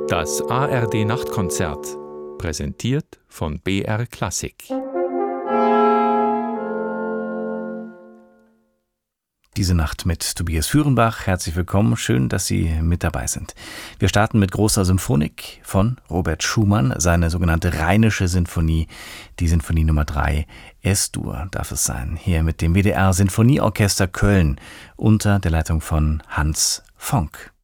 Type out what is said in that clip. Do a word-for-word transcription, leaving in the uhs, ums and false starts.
Das A R D-Nachtkonzert, präsentiert von B R Klassik. Diese Nacht mit Tobias Führenbach. Herzlich willkommen, schön, dass Sie mit dabei sind. Wir starten mit großer Symphonik von Robert Schumann, seine sogenannte Rheinische Sinfonie, die Sinfonie Nummer drei, Es-Dur darf es sein, hier mit dem W D R Sinfonieorchester Köln unter der Leitung von Hans Fonck.